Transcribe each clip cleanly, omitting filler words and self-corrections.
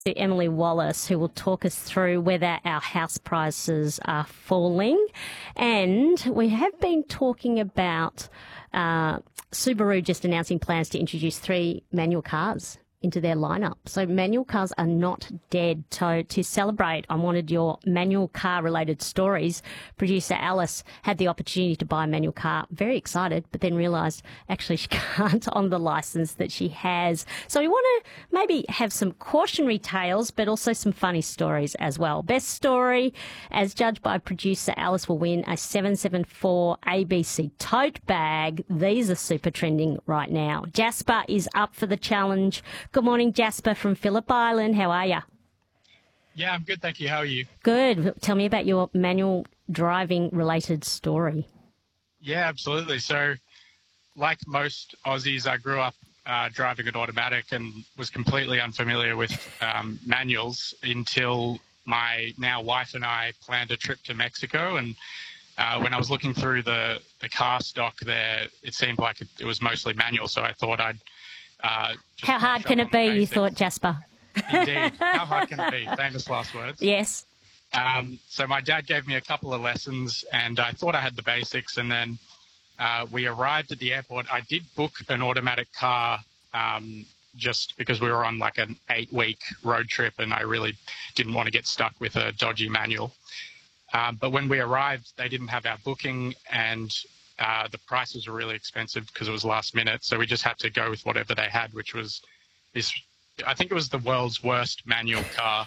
to Emily Wallace, who will talk us through whether our house prices are falling. And we have been talking about Subaru just announcing plans to introduce 3 manual cars into their lineup. So manual cars are not dead. So to celebrate, I wanted your manual car related stories. Producer Alice had the opportunity to buy a manual car, very excited, but then realised actually she can't on the licence that she has. So we want to maybe have some cautionary tales, but also some funny stories as well. Best story, as judged by producer Alice, will win a 774 ABC tote bag. These are super trending right now. Jasper is up for the challenge. Good morning, Jasper from Phillip Island. How are you? Yeah, I'm good, thank you. How are you? Good. Tell me about your manual driving related story. Yeah, absolutely. So, like most Aussies, I grew up driving an automatic and was completely unfamiliar with manuals until my now wife and I planned a trip to Mexico. And when I was looking through the car stock there, it seemed like it was mostly manual. So I thought I'd how hard can it be, you thought, Jasper? Indeed. How hard can it be? Famous last words. Yes. So my dad gave me a couple of lessons and I thought I had the basics. And then we arrived at the airport. I did book an automatic car just because we were on like an 8-week road trip and I really didn't want to get stuck with a dodgy manual. But when we arrived, they didn't have our booking and the prices were really expensive because it was last minute. So we just had to go with whatever they had, which was this, I think it was the world's worst manual car.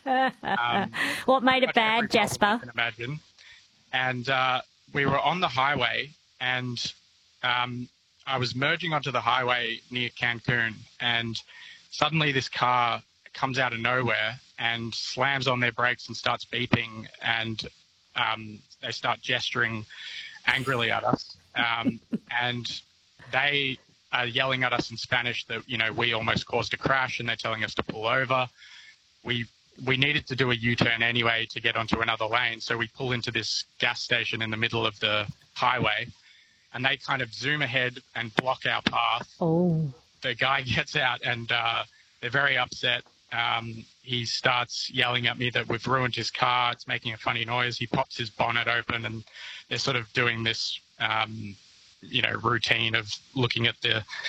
What made it bad, Jasper? You can imagine. And we were on the highway and I was merging onto the highway near Cancun and suddenly this car comes out of nowhere and slams on their brakes and starts beeping and they start gesturing angrily at us, and they are yelling at us in Spanish that, you know, we almost caused a crash and they're telling us to pull over. We needed to do a U-turn anyway to get onto another lane, so we pull into this gas station in the middle of the highway and they kind of zoom ahead and block our path. Oh. The guy gets out and they're very upset. He starts yelling at me that we've ruined his car. It's making a funny noise. He pops his bonnet open and they're sort of doing this, routine of looking at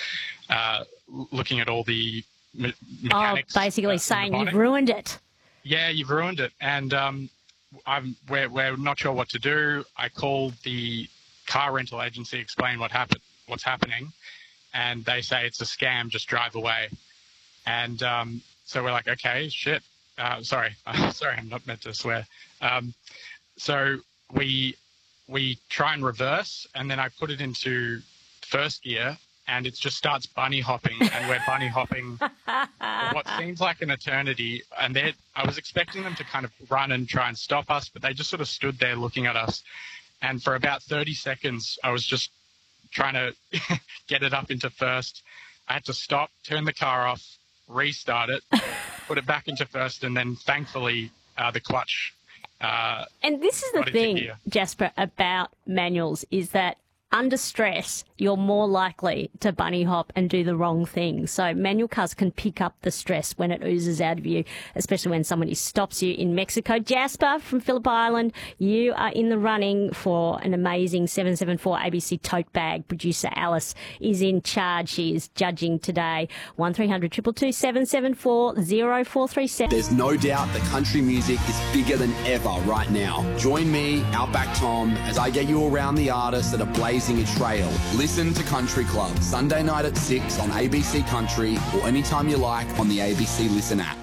all the mechanics. Oh, basically saying you've ruined it. Yeah, you've ruined it. And we're not sure what to do. I called the car rental agency, explain what's happening. And they say it's a scam, just drive away. And so we're like, okay, shit. Sorry, I'm not meant to swear. So we try and reverse, and then I put it into first gear, and it just starts bunny hopping, and we're bunny hopping for what seems like an eternity. And I was expecting them to kind of run and try and stop us, but they just sort of stood there looking at us. And for about 30 seconds, I was just trying to get it up into first. I had to stop, turn the car off, restart it, put it back into first, and then thankfully the clutch. And this is the thing, Jasper, about manuals is that under stress, you're more likely to bunny hop and do the wrong thing. So manual cars can pick up the stress when it oozes out of you, especially when somebody stops you in Mexico. Jasper from Phillip Island, you are in the running for an amazing 774 ABC tote bag. Producer Alice is in charge. She is judging today. 1300 222 774 0437. There's no doubt that country music is bigger than ever right now. Join me, Outback Tom, as I get you around the artists that are blazing a trail. Listen to Country Club, Sunday night at 6 on ABC Country or anytime you like on the ABC Listen app.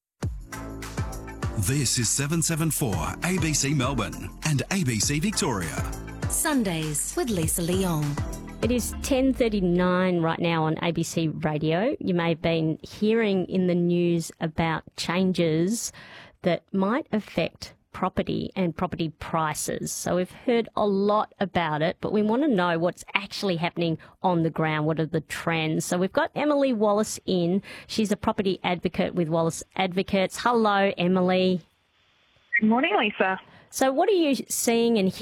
This is 774 ABC Melbourne and ABC Victoria. Sundays with Lisa Leong. It is 10:39 right now on ABC Radio. You may have been hearing in the news about changes that might affect property and property prices. So we've heard a lot about it, but we want to know what's actually happening on the ground. What are the trends? So we've got Emily Wallace in. She's a property advocate with Wallace Advocates. Hello, Emily. Good morning, Lisa. So what are you seeing and